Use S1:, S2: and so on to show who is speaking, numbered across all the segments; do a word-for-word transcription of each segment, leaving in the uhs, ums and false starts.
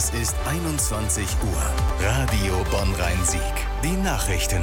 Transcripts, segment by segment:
S1: Es ist einundzwanzig Uhr. Radio Bonn-Rhein-Sieg. Die Nachrichten.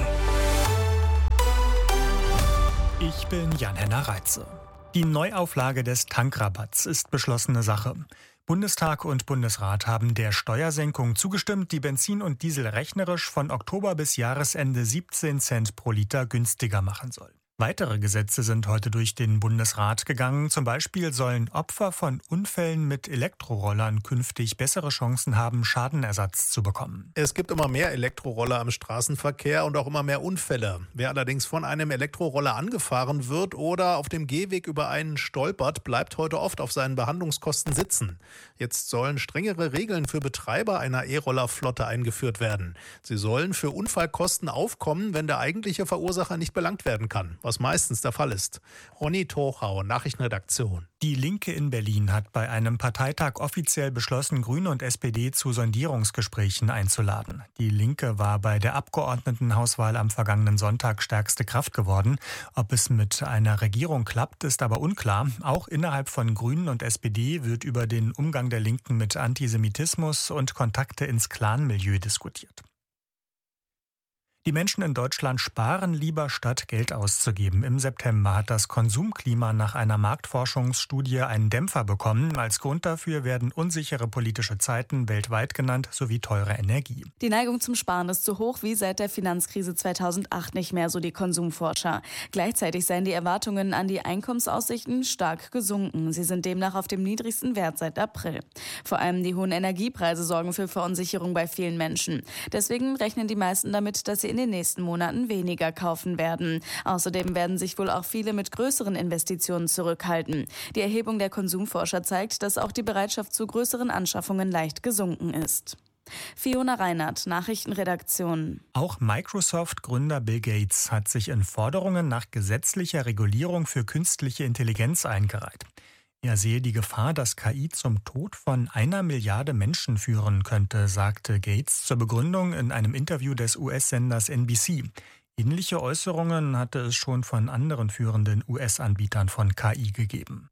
S2: Ich bin Jan-Henner Reitze. Die Neuauflage des Tankrabatts ist beschlossene Sache. Bundestag und Bundesrat haben der Steuersenkung zugestimmt, die Benzin und Diesel rechnerisch von Oktober bis Jahresende siebzehn Cent pro Liter günstiger machen soll. Weitere Gesetze sind heute durch den Bundesrat gegangen. Zum Beispiel sollen Opfer von Unfällen mit Elektrorollern künftig bessere Chancen haben, Schadenersatz zu bekommen.
S3: Es gibt immer mehr Elektroroller im Straßenverkehr und auch immer mehr Unfälle. Wer allerdings von einem Elektroroller angefahren wird oder auf dem Gehweg über einen stolpert, bleibt heute oft auf seinen Behandlungskosten sitzen. Jetzt sollen strengere Regeln für Betreiber einer E-Roller-Flotte eingeführt werden. Sie sollen für Unfallkosten aufkommen, wenn der eigentliche Verursacher nicht belangt werden kann, was meistens der Fall ist. Ronny Tochau, Nachrichtenredaktion.
S2: Die Linke in Berlin hat bei einem Parteitag offiziell beschlossen, Grüne und S P D zu Sondierungsgesprächen einzuladen. Die Linke war bei der Abgeordnetenhauswahl am vergangenen Sonntag stärkste Kraft geworden. Ob es mit einer Regierung klappt, ist aber unklar. Auch innerhalb von Grünen und S P D wird über den Umgang der Linken mit Antisemitismus und Kontakte ins Clanmilieu diskutiert. Die Menschen in Deutschland sparen lieber, statt Geld auszugeben. Im September hat das Konsumklima nach einer Marktforschungsstudie einen Dämpfer bekommen. Als Grund dafür werden unsichere politische Zeiten weltweit genannt sowie teure Energie.
S4: Die Neigung zum Sparen ist so hoch wie seit der Finanzkrise zweitausendacht nicht mehr, so die Konsumforscher. Gleichzeitig seien die Erwartungen an die Einkommensaussichten stark gesunken. Sie sind demnach auf dem niedrigsten Wert seit April. Vor allem die hohen Energiepreise sorgen für Verunsicherung bei vielen Menschen. Deswegen rechnen die meisten damit, dass sie in den nächsten Monaten weniger kaufen werden. Außerdem werden sich wohl auch viele mit größeren Investitionen zurückhalten. Die Erhebung der Konsumforscher zeigt, dass auch die Bereitschaft zu größeren Anschaffungen leicht gesunken ist. Fiona Reinhardt, Nachrichtenredaktion.
S2: Auch Microsoft-Gründer Bill Gates hat sich in Forderungen nach gesetzlicher Regulierung für künstliche Intelligenz eingereiht. Er sehe die Gefahr, dass K I zum Tod von einer Milliarde Menschen führen könnte, sagte Gates zur Begründung in einem Interview des U S-Senders N B C. Ähnliche Äußerungen hatte es schon von anderen führenden U S-Anbietern von K I gegeben.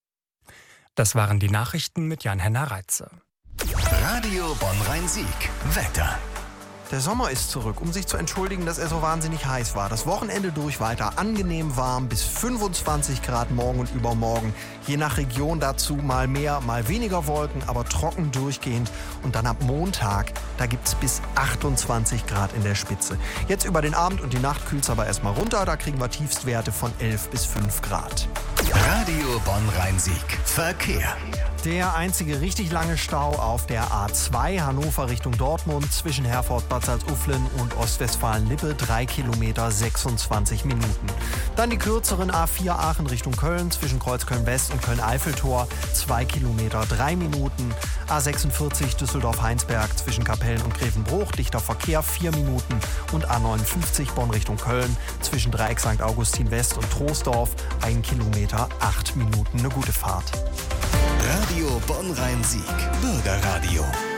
S2: Das waren die Nachrichten mit Jan-Henner Reitze.
S1: Radio Bonn-Rhein-Sieg. Wetter.
S5: Der Sommer ist zurück, um sich zu entschuldigen, dass er so wahnsinnig heiß war. Das Wochenende durch weiter angenehm warm, bis fünfundzwanzig Grad morgen und übermorgen. Je nach Region dazu mal mehr, mal weniger Wolken, aber trocken durchgehend. Und dann ab Montag, da gibt's bis achtundzwanzig Grad in der Spitze. Jetzt über den Abend und die Nacht kühlt's aber erstmal runter. Da kriegen wir Tiefstwerte von elf bis fünf Grad.
S1: Radio Bonn-Rhein-Sieg. Verkehr.
S5: Der einzige richtig lange Stau auf der A zwei Hannover Richtung Dortmund zwischen Herford-Bad Salzuflen und Ostwestfalen-Lippe, drei Kilometer sechsundzwanzig Minuten. Dann die kürzeren A vier Aachen Richtung Köln zwischen Kreuzköln-West und Köln-Eiffeltor, zwei Kilometer drei Minuten. A sechsundvierzig Düsseldorf-Heinsberg zwischen Kapellen und Grevenbruch, dichter Verkehr, vier Minuten. Und A neunundfünfzig Bonn Richtung Köln zwischen Dreieck Sankt Augustin West und Troisdorf, ein Kilometer, acht Minuten. Eine gute Fahrt.
S1: Radio Bonn-Rhein-Sieg. Bürgerradio.